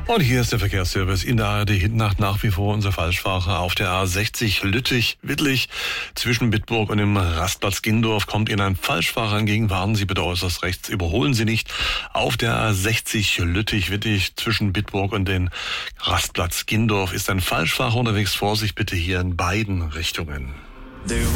Und hier ist der Verkehrsservice in der ARD Hit-Nacht nach wie vor unser Falschfahrer auf der A60 Lüttich-Wittlich zwischen Bitburg und dem Rastplatz Gindorf kommt Ihnen ein Falschfahrer entgegen. Warten Sie bitte äußerst rechts, überholen Sie nicht. Auf der A60 Lüttich-Wittlich zwischen Bitburg und dem Rastplatz Gindorf ist ein Falschfahrer unterwegs. Vorsicht bitte hier in beiden Richtungen.